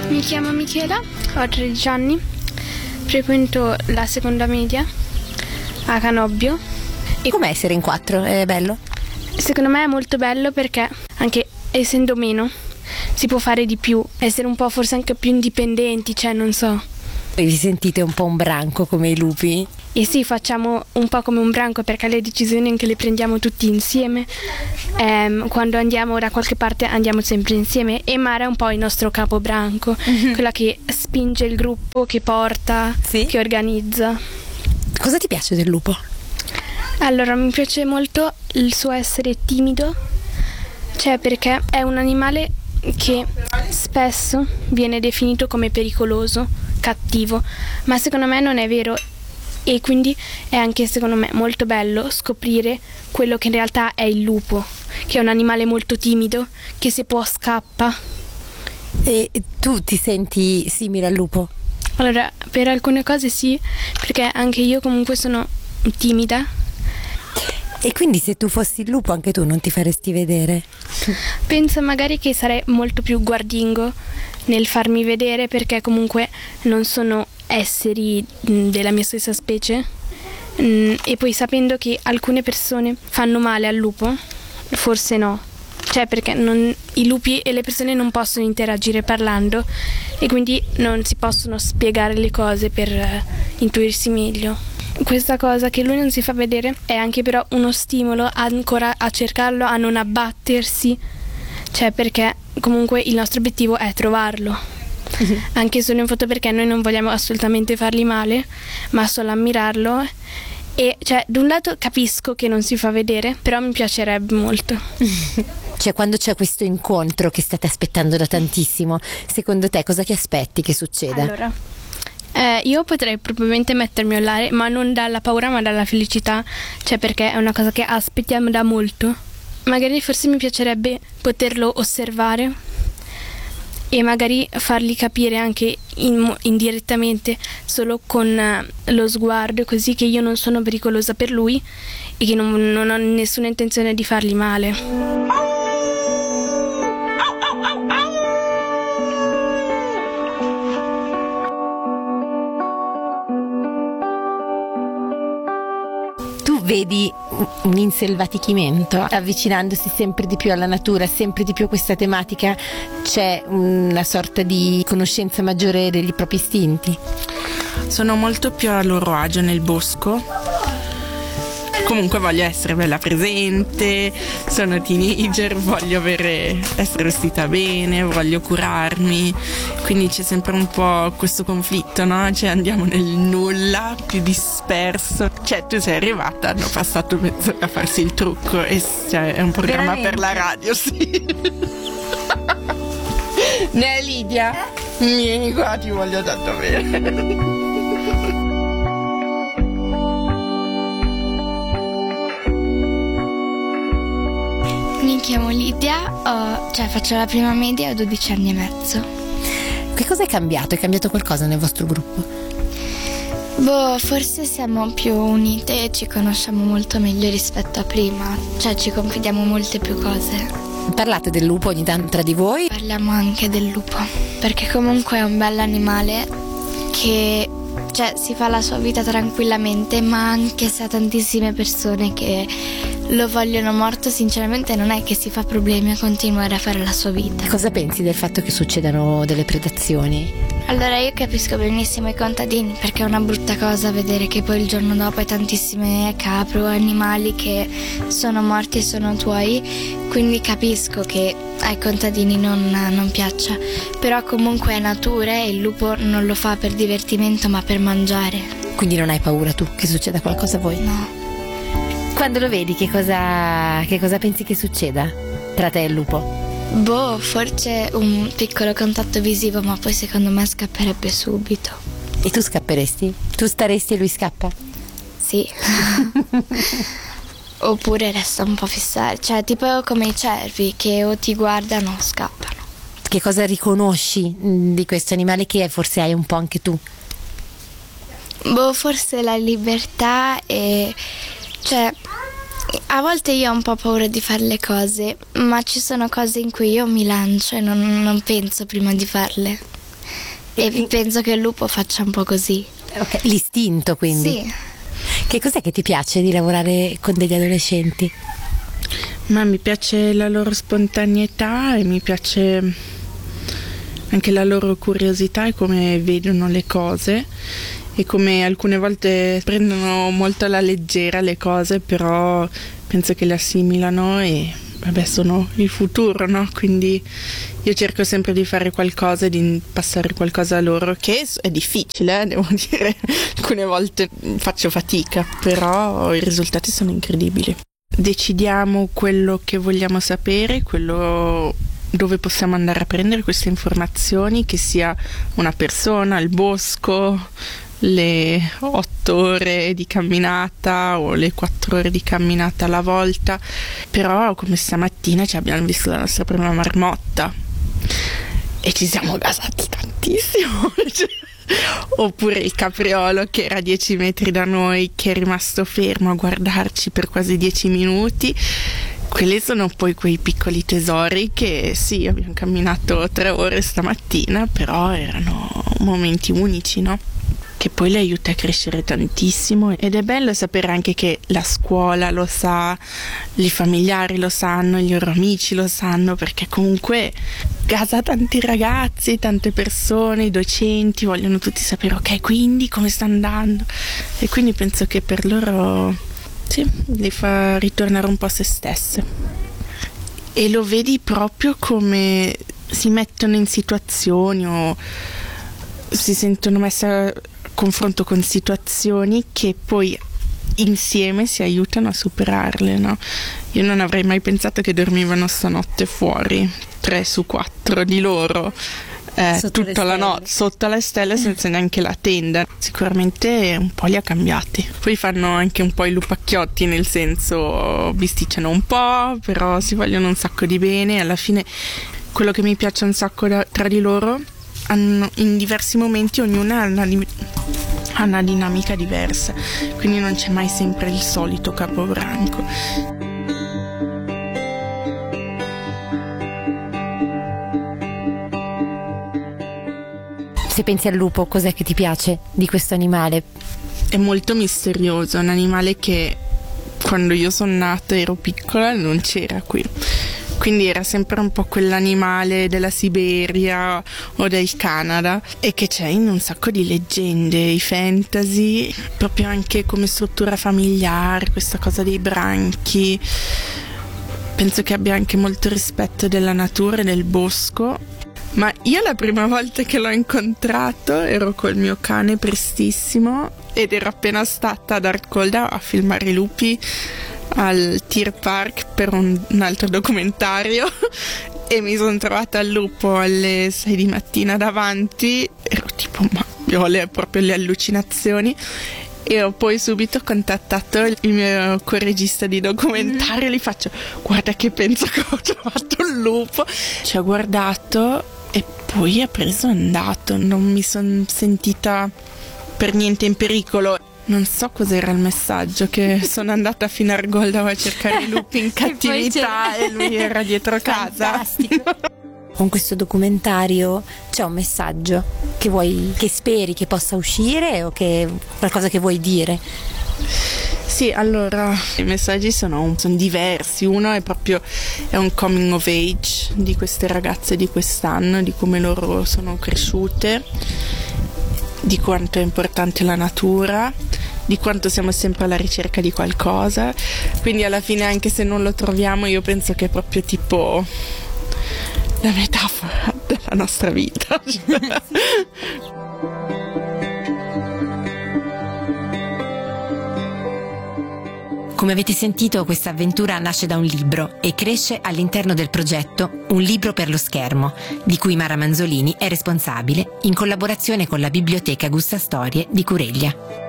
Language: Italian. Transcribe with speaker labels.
Speaker 1: Mi chiamo Michela, ho 13 anni, frequento la seconda media a Canobbio.
Speaker 2: E com'è essere in 4? È bello?
Speaker 1: Secondo me è molto bello perché anche essendo meno si può fare di più, essere un po' forse anche più indipendenti, cioè non so.
Speaker 2: E vi sentite un po' un branco come i lupi?
Speaker 1: E sì, facciamo un po' come un branco perché le decisioni anche le prendiamo tutti insieme. Quando andiamo da qualche parte andiamo sempre insieme e Mara è un po' il nostro capo branco, quella che spinge il gruppo, che porta,
Speaker 2: sì?
Speaker 1: Che organizza.
Speaker 2: Cosa ti piace del lupo?
Speaker 1: Allora, mi piace molto il suo essere timido, cioè perché è un animale che spesso viene definito come pericoloso, cattivo, ma secondo me non è vero. E quindi è anche secondo me molto bello scoprire quello che in realtà è il lupo, che è un animale molto timido, che se può scappa.
Speaker 2: E tu ti senti simile al lupo?
Speaker 1: Allora, per alcune cose sì, perché anche io comunque sono timida.
Speaker 2: E quindi se tu fossi il lupo anche tu non ti faresti vedere?
Speaker 1: Penso magari che sarei molto più guardingo nel farmi vedere perché comunque non sono esseri della mia stessa specie e poi sapendo che alcune persone fanno male al lupo, forse no, cioè perché i lupi e le persone non possono interagire parlando e quindi non si possono spiegare le cose per intuirsi meglio. Questa cosa che lui non si fa vedere è anche però uno stimolo ancora a cercarlo, a non abbattersi, cioè perché comunque il nostro obiettivo è trovarlo. Anche solo in foto perché noi non vogliamo assolutamente fargli male, ma solo ammirarlo. E cioè, da un lato capisco che non si fa vedere, però mi piacerebbe molto.
Speaker 2: Cioè, quando c'è questo incontro che state aspettando da tantissimo, secondo te cosa ti aspetti che succeda?
Speaker 1: Allora, io potrei probabilmente mettermi a urlare, ma non dalla paura ma dalla felicità, cioè perché è una cosa che aspettiamo da molto. Magari forse mi piacerebbe poterlo osservare e magari fargli capire anche indirettamente solo con lo sguardo, così che io non sono pericolosa per lui e che non ho nessuna intenzione di fargli male.
Speaker 2: Vedi un inselvatichimento avvicinandosi sempre di più alla natura, sempre di più a questa tematica, c'è una sorta di conoscenza maggiore degli propri istinti.
Speaker 3: Sono molto più a loro agio nel bosco. Comunque voglio essere bella presente, sono teenager, voglio essere vestita bene, voglio curarmi, quindi c'è sempre un po' questo conflitto, no? Cioè andiamo nel nulla, più disperso. Cioè tu sei arrivata, hanno passato mezz'ora a farsi il trucco e cioè, è un programma
Speaker 2: veramente?
Speaker 3: Per la radio, sì. Ne Lidia? Vieni qua, ti voglio tanto bene.
Speaker 4: Mi chiamo Lidia, faccio la prima media, ho 12 anni e mezzo.
Speaker 2: Che cosa è cambiato? È cambiato qualcosa nel vostro gruppo?
Speaker 4: Forse siamo più unite e ci conosciamo molto meglio rispetto a prima, cioè ci confidiamo molte più cose.
Speaker 2: Parlate del lupo ogni tanto tra di voi?
Speaker 4: Parliamo anche del lupo, perché comunque è un bell'animale che si fa la sua vita tranquillamente, ma anche se ha tantissime persone che lo vogliono morto, sinceramente non è che si fa problemi a continuare a fare la sua vita.
Speaker 2: Cosa pensi del fatto che succedano delle predazioni?
Speaker 4: Allora io capisco benissimo i contadini, perché è una brutta cosa vedere che poi il giorno dopo hai tantissime capre o animali che sono morti e sono tuoi, quindi capisco che ai contadini non piaccia, però comunque è natura e il lupo non lo fa per divertimento ma per mangiare.
Speaker 2: Quindi non hai paura tu che succeda qualcosa a voi?
Speaker 4: No.
Speaker 2: Quando lo vedi che cosa pensi che succeda tra te e il lupo?
Speaker 4: Forse un piccolo contatto visivo, ma poi secondo me scapperebbe subito.
Speaker 2: E tu scapperesti? Tu staresti e lui scappa?
Speaker 4: Sì. Oppure resta un po' fissato, cioè tipo come i cervi che o ti guardano o scappano.
Speaker 2: Che cosa riconosci di questo animale che forse hai un po' anche tu?
Speaker 4: Forse la libertà e a volte io ho un po' paura di fare le cose, ma ci sono cose in cui io mi lancio e non penso prima di farle. E penso che il lupo faccia un po' così.
Speaker 2: Ok, l'istinto quindi.
Speaker 4: Sì.
Speaker 2: Che cos'è che ti piace di lavorare con degli adolescenti?
Speaker 3: Ma mi piace la loro spontaneità e mi piace anche la loro curiosità e come vedono le cose e come alcune volte prendono molto alla leggera le cose, però penso che le assimilano e vabbè, sono il futuro, no? Quindi io cerco sempre di fare qualcosa e di passare qualcosa a loro, che è difficile, devo dire, alcune volte faccio fatica, però i risultati sono incredibili. Decidiamo quello che vogliamo sapere, quello dove possiamo andare a prendere queste informazioni, che sia una persona, il bosco, le 8 ore di camminata o le 4 ore di camminata alla volta. Però come stamattina ci abbiamo visto la nostra prima marmotta e ci siamo gasati tantissimo. Oppure il capriolo che era 10 metri da noi, che è rimasto fermo a guardarci per quasi 10 minuti. Quelli sono poi quei piccoli tesori che sì, abbiamo camminato 3 ore stamattina, però erano momenti unici, no? Che poi le aiuta a crescere tantissimo, ed è bello sapere anche che la scuola lo sa, i familiari lo sanno, gli loro amici lo sanno, perché comunque gasa tanti ragazzi, tante persone, i docenti vogliono tutti sapere ok, quindi come sta andando, e quindi penso che per loro sì, li fa ritornare un po' a se stesse. E lo vedi proprio come si mettono in situazioni o si sentono messe a confronto con situazioni che poi insieme si aiutano a superarle, no? Io non avrei mai pensato che dormivano stanotte fuori, 3 su 4 di loro, tutta la notte sotto le stelle senza neanche la tenda. Sicuramente un po' li ha cambiati. Poi fanno anche un po' i lupacchiotti, nel senso bisticciano un po', però si vogliono un sacco di bene. Alla fine quello che mi piace un sacco tra di loro, hanno in diversi momenti ognuna ha una dinamica diversa, quindi non c'è mai sempre il solito capobranco.
Speaker 2: Se pensi al lupo, cos'è che ti piace di questo animale?
Speaker 3: È molto misterioso, è un animale che quando io sono nata ero piccola non c'era qui. Quindi era sempre un po' quell'animale della Siberia o del Canada, e che c'è in un sacco di leggende, i fantasy, proprio anche come struttura familiare, questa cosa dei branchi. Penso che abbia anche molto rispetto della natura e del bosco. Ma io la prima volta che l'ho incontrato ero col mio cane prestissimo ed ero appena stata ad Artkolda a filmare i lupi al Deer Park per un altro documentario e mi sono trovata al lupo alle 6 di mattina davanti, ero tipo, ma io ho proprio le allucinazioni, e ho poi subito contattato il mio co-regista di documentario e gli faccio: guarda che penso che ho trovato un lupo. Ci ha guardato e poi ha preso e è andato, non mi sono sentita per niente in pericolo. Non so cos'era il messaggio, che sono andata fino a Artkolda a cercare i lupi in cattività e lui era dietro casa.
Speaker 2: Con questo documentario c'è un messaggio che speri che possa uscire, o qualcosa che vuoi dire?
Speaker 3: Sì, allora i messaggi sono diversi. Uno è un coming of age di queste ragazze di quest'anno, di come loro sono cresciute, di quanto è importante la natura, di quanto siamo sempre alla ricerca di qualcosa. Quindi alla fine, anche se non lo troviamo, io penso che è proprio tipo la metafora della nostra vita.
Speaker 2: Come avete sentito, questa avventura nasce da un libro e cresce all'interno del progetto Un libro per lo schermo, di cui Mara Manzolini è responsabile in collaborazione con la Biblioteca Gusta Storie di Cureglia.